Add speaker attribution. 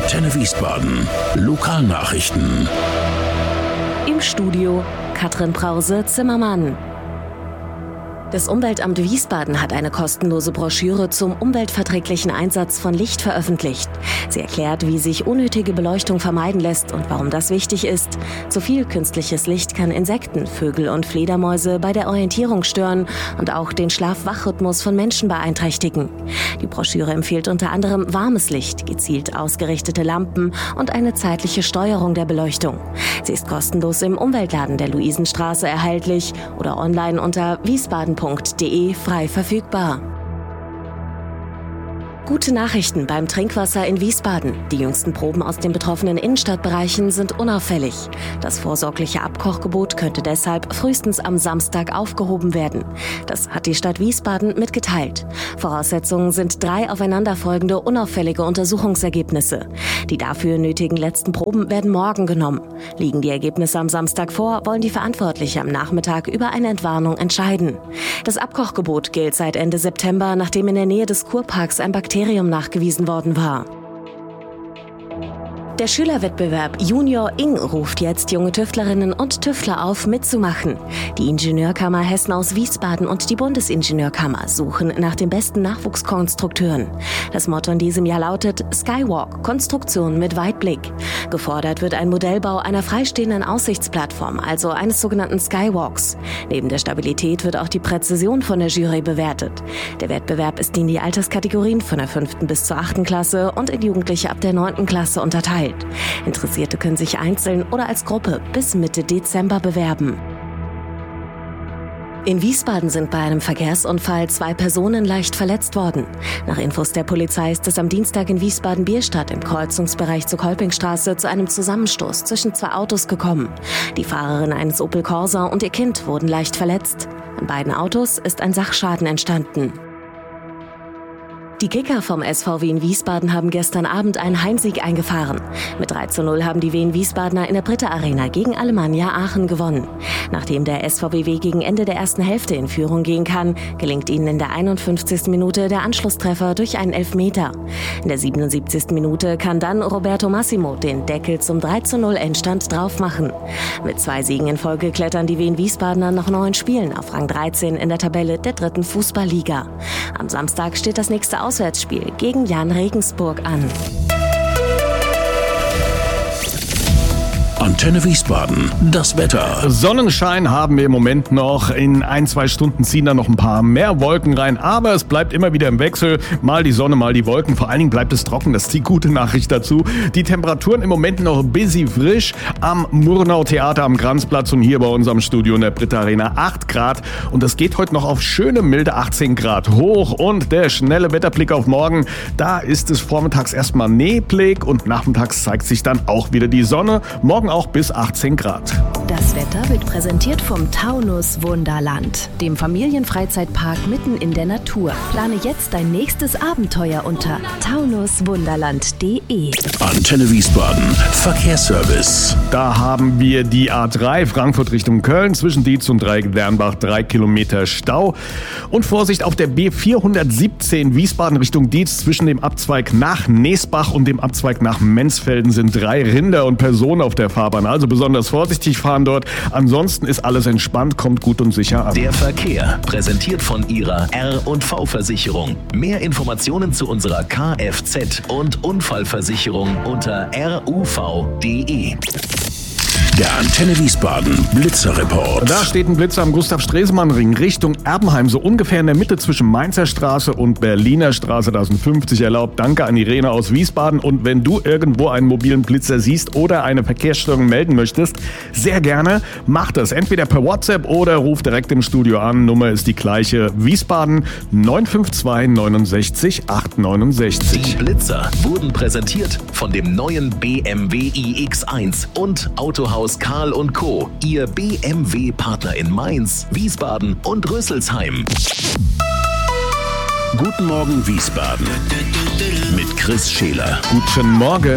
Speaker 1: Antenne Wiesbaden. Lokalnachrichten.
Speaker 2: Im Studio Katrin Brause-Zimmermann. Das Umweltamt Wiesbaden hat eine kostenlose Broschüre zum umweltverträglichen Einsatz von Licht veröffentlicht. Sie erklärt, wie sich unnötige Beleuchtung vermeiden lässt und warum das wichtig ist. Zu viel künstliches Licht kann Insekten, Vögel und Fledermäuse bei der Orientierung stören und auch den Schlaf-Wach-Rhythmus von Menschen beeinträchtigen. Die Broschüre empfiehlt unter anderem warmes Licht, gezielt ausgerichtete Lampen und eine zeitliche Steuerung der Beleuchtung. Sie ist kostenlos im Umweltladen der Luisenstraße erhältlich oder online unter wiesbaden.de frei verfügbar. Gute Nachrichten beim Trinkwasser in Wiesbaden. Die jüngsten Proben aus den betroffenen Innenstadtbereichen sind unauffällig. Das vorsorgliche Abkochgebot könnte deshalb frühestens am Samstag aufgehoben werden. Das hat die Stadt Wiesbaden mitgeteilt. Voraussetzungen sind 3 aufeinanderfolgende unauffällige Untersuchungsergebnisse. Die dafür nötigen letzten Proben werden morgen genommen. Liegen die Ergebnisse am Samstag vor, wollen die Verantwortlichen am Nachmittag über eine Entwarnung entscheiden. Das Abkochgebot gilt seit Ende September, nachdem in der Nähe des Kurparks ein Bakterium nachgewiesen worden war. Der Schülerwettbewerb Junior Ing ruft jetzt junge Tüftlerinnen und Tüftler auf, mitzumachen. Die Ingenieurkammer Hessen aus Wiesbaden und die Bundesingenieurkammer suchen nach den besten Nachwuchskonstrukteuren. Das Motto in diesem Jahr lautet Skywalk, Konstruktion mit Weitblick. Gefordert wird ein Modellbau einer freistehenden Aussichtsplattform, also eines sogenannten Skywalks. Neben der Stabilität wird auch die Präzision von der Jury bewertet. Der Wettbewerb ist in die Alterskategorien von der 5. bis zur 8. Klasse und in Jugendliche ab der 9. Klasse unterteilt. Interessierte können sich einzeln oder als Gruppe bis Mitte Dezember bewerben. In Wiesbaden sind bei einem Verkehrsunfall 2 Personen leicht verletzt worden. Nach Infos der Polizei ist es am Dienstag in Wiesbaden-Bierstadt im Kreuzungsbereich zur Kolpingstraße zu einem Zusammenstoß zwischen 2 Autos gekommen. Die Fahrerin eines Opel Corsa und ihr Kind wurden leicht verletzt. An beiden Autos ist ein Sachschaden entstanden. Die Kicker vom SVW in Wiesbaden haben gestern Abend einen Heimsieg eingefahren. Mit 3:0 haben die Wien Wiesbadener in der Britta Arena gegen Alemannia Aachen gewonnen. Nachdem der SVW gegen Ende der ersten Hälfte in Führung gehen kann, gelingt ihnen in der 51. Minute der Anschlusstreffer durch einen Elfmeter. In der 77. Minute kann dann Roberto Massimo den Deckel zum 3:0 Endstand draufmachen. Mit 2 Siegen in Folge klettern die Wien Wiesbadener nach 9 Spielen auf Rang 13 in der Tabelle der 3. Fußballliga. Am Samstag steht das nächste Auswärtsspiel gegen Jan Regensburg an.
Speaker 1: Antenne Wiesbaden, das Wetter.
Speaker 3: Sonnenschein haben wir im Moment noch. In 1-2 Stunden ziehen da noch ein paar mehr Wolken rein. Aber es bleibt immer wieder im Wechsel. Mal die Sonne, mal die Wolken. Vor allen Dingen bleibt es trocken. Das ist die gute Nachricht dazu. Die Temperaturen im Moment noch busy frisch. Am Murnau Theater am Kranzplatz und hier bei unserem Studio in der Britta Arena 8 Grad. Und das geht heute noch auf schöne milde 18 Grad hoch. Und der schnelle Wetterblick auf morgen. Da ist es vormittags erstmal neblig und nachmittags zeigt sich dann auch wieder die Sonne. Morgen auch bis 18 Grad.
Speaker 2: Das Wetter wird präsentiert vom Taunus Wunderland, dem Familienfreizeitpark mitten in der Natur. Plane jetzt dein nächstes Abenteuer unter taunuswunderland.de.
Speaker 1: Antenne Wiesbaden, Verkehrsservice.
Speaker 3: Da haben wir die A3 Frankfurt Richtung Köln zwischen Dietz und Dreieck-Dernbach 3 Kilometer Stau. Und Vorsicht auf der B417 Wiesbaden Richtung Dietz zwischen dem Abzweig nach Neesbach und dem Abzweig nach Menzfelden sind 3 Rinder und Personen auf der Fahrbahn. Also besonders vorsichtig fahren dort. Ansonsten ist alles entspannt, kommt gut und sicher an.
Speaker 4: Der Verkehr, präsentiert von Ihrer R&V-Versicherung. Mehr Informationen zu unserer Kfz- und Unfallversicherung unter ruv.de.
Speaker 1: Der Antenne Wiesbaden Blitzerreport.
Speaker 3: Da steht ein Blitzer am Gustav-Stresemann-Ring Richtung Erbenheim, so ungefähr in der Mitte zwischen Mainzer Straße und Berliner Straße. Da sind 50 erlaubt. Danke an Irene aus Wiesbaden. Und wenn du irgendwo einen mobilen Blitzer siehst oder eine Verkehrsstörung melden möchtest, sehr gerne, mach das. Entweder per WhatsApp oder ruf direkt im Studio an. Nummer ist die gleiche. Wiesbaden 952 69 869.
Speaker 4: Die Blitzer wurden präsentiert von dem neuen BMW iX1 und Autohaus Karl & Co., Ihr BMW-Partner in Mainz, Wiesbaden und Rüsselsheim.
Speaker 1: Guten Morgen Wiesbaden mit Chris Scheler.
Speaker 3: Guten Morgen.